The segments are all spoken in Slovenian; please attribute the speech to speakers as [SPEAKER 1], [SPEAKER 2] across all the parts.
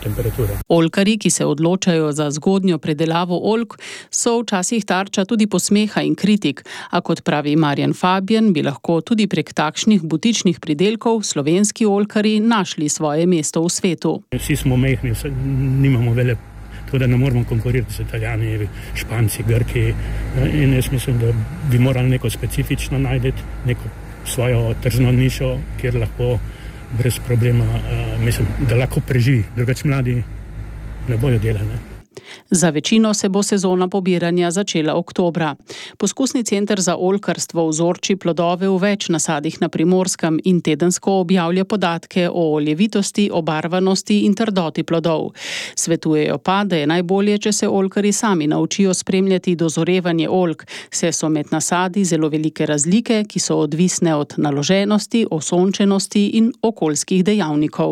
[SPEAKER 1] temperature.
[SPEAKER 2] Oljkarji, ki se odločajo za zgodnjo predelavo oljk, so včasih tarča tudi posmeha in kritik, a kot pravi Marjan Fabjan, bi lahko tudi prek takšnih butičnih pridelkov slovenski oljkarji našli svoje mesto v svetu.
[SPEAKER 1] Vsi smo mehni, nimamo tako da ne moramo konkurirati z Italijani, Španci, Grki, in jaz mislim, da bi morali neko specifično najti, neko svojo tržno nišo, kjer lahko brez problema, da lahko preživi, drugače mladi ne bojo delali.
[SPEAKER 2] Za večino se bo sezona pobiranja začela oktobra. Poskusni center za oljkarstvo vzorči plodove v več nasadih na Primorskem in tedensko objavlja podatke o oljevitosti, obarvanosti in trdoti plodov. Svetujejo pa, da je najbolje, če se oljkarji sami naučijo spremljati dozorevanje oljk, saj so med nasadi zelo velike razlike, ki so odvisne od naloženosti, osončenosti in okoljskih dejavnikov.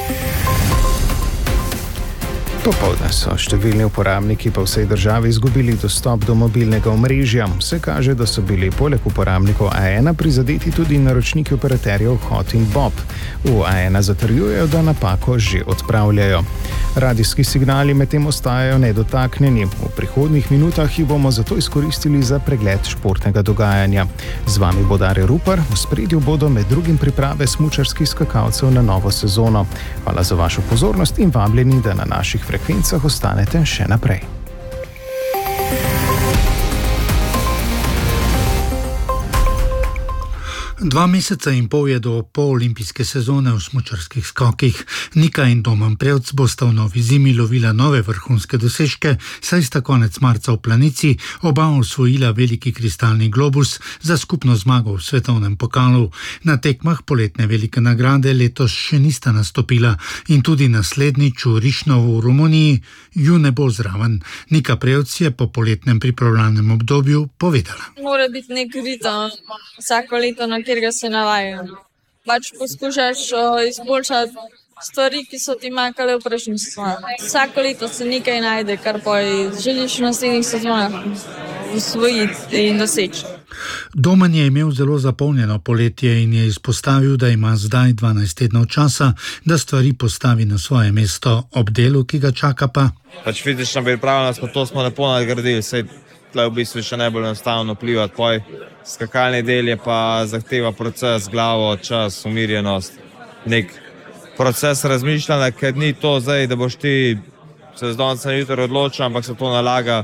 [SPEAKER 3] Popoldne so številni uporabniki po vsej državi izgubili dostop do mobilnega omrežja. Vse kaže, da so bili poleg uporabnikov A1 prizadeti tudi naročniki operaterjev Hot in Bob. V A1 zatrjujejo, da napako že odpravljajo. Radijski signali medtem ostajajo nedotaknjeni. V prihodnjih minutah jih bomo zato izkoristili za pregled športnega dogajanja. Z vami bo Darja Rupar, v spredju bodo med drugim priprave smučarskih skakalcev na novo sezono. Hvala za vašo pozornost in vabljeni, da na naših frekvencah ostanete še naprej.
[SPEAKER 4] Dva meseca in pol je do poolimpijske sezone v smučarskih skokih. Nika in Domen Prevc bosta v novi zimi lovila nove vrhunske dosežke, saj sta konec marca v Planici oba osvojila veliki kristalni globus za skupno zmago v svetovnem pokalu. Na tekmah poletne velike nagrade letos še nista nastopila in tudi naslednjič v Rišnovu v Romuniji ju ne bo zraven. Nika Prevc je po poletnem pripravljalnem obdobju povedala.
[SPEAKER 5] Mora biti nek ritem vsako leto, na katerega se navajajo. Pač poskušaš izboljšati stvari, ki so ti manjkale v prejšnjih sezonah. Vsako leto se nekaj najde, kar pa želiš v naslednjih sezonah usvojiti in doseči.
[SPEAKER 4] Domen je imel zelo zapolnjeno poletje in je izpostavil, da ima zdaj 12 tednov časa, da stvari postavi na svoje mesto. Ob delu, ki ga čaka pa.
[SPEAKER 6] Pač fizična pripravljenost, pa to smo lepo nadgradili, saj tle v bistvu še najbolj enostavno vplivati. Poj skakalni del je pa zahteva proces, glavo, čas, umirjenost, nek proces razmišljanja, ker ni to zdaj, da boš ti se z danes na jutro odločil, ampak se to nalaga,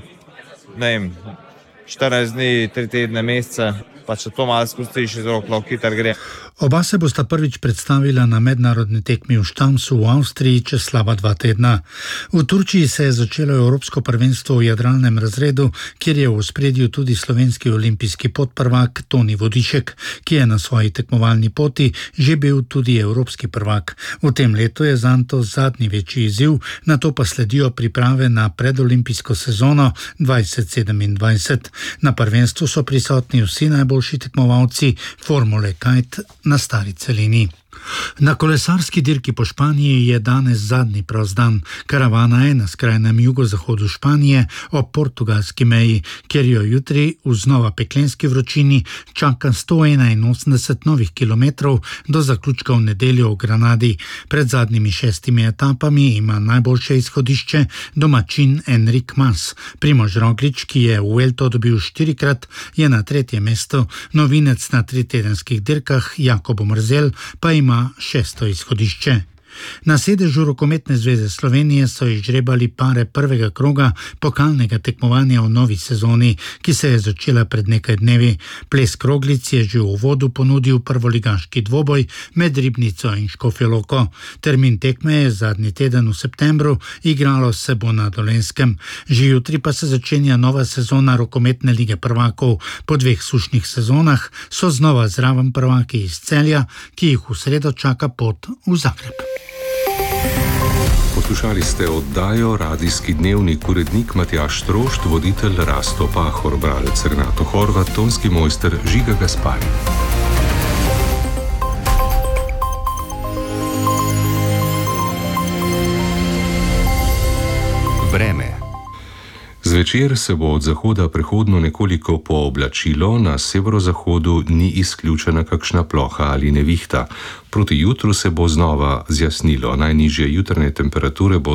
[SPEAKER 6] 14 dni, 3 tedne, mesece, pa če to malo spustiš iz rok, lahko hitro gre.
[SPEAKER 4] Oba se bosta prvič predstavila na mednarodni tekmi v Štamsu v Avstriji čez slaba 2 tedna. V Turčiji se je začelo Evropsko prvenstvo v jadralnem razredu, kjer je v ospredju tudi slovenski olimpijski podprvak Toni Vodišek, ki je na svoji tekmovalni poti že bil tudi evropski prvak. V tem letu je zanj to zadnji večji izziv, nato pa sledijo priprave na predolimpijsko sezono 2027. Na prvenstvu so prisotni vsi najboljši tekmovalci Formule Kite na stari celini. Na kolesarski dirki po Španiji je danes zadnji prost dan. Karavana je na skrajnem jugozahodu Španije ob portugalski meji, kjer jo jutri v znova peklenski vročini čaka 181 novih kilometrov do zaključka v nedeljo v Granadi. Pred zadnjimi 6 etapami ima najboljše izhodišče domačin Enric Mas. Primož Roglič, ki je v Vuelto dobil 4-krat, je na 3. mestu. Novinec na 3-tedenskih dirkah Jakob Mrzel pa ima 6. izhodišče. Na sedežu Rokometne zveze Slovenije so izžrebali pare prvega kroga pokalnega tekmovanja v novi sezoni, ki se je začela pred nekaj dnevi. Ples Kroglic je že v uvodu ponudil prvoligaški dvoboj med Ribnico in Škofjo Loko. Termin tekme je zadnji teden v septembru, igralo se bo na Dolenjskem. Že jutri pa se začenja nova sezona Rokometne lige prvakov. Po 2 sušnih sezonah so znova zraven prvaki iz Celja, ki jih v sredo čaka pot v Zagreb.
[SPEAKER 7] Poslušali ste oddajo Radijski dnevnik, urednik Matjaž Strošt, voditelj Rasto Pahor, bralec Renato Horvat, tonski mojster Žiga Gaspari. Vreme. Zvečer se bo od zahoda prehodno nekoliko pooblačilo, na severozahodu ni izključena kakšna ploha ali nevihta. Proti jutru se bo znova zjasnilo, najnižje jutranje temperature bo